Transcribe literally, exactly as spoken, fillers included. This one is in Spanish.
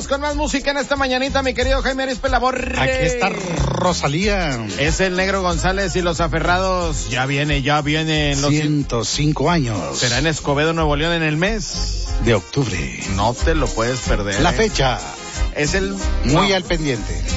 Vámonos con más música en esta mañanita, mi querido Jaime Arispe Laborre. Aquí está Rosalía. Es el Negro González y los aferrados. Ya viene, ya vienen los ciento cinco años. Será en Escobedo, Nuevo León, en el mes de octubre. No te lo puedes perder. La ¿eh? fecha. Es el... Muy no. al pendiente.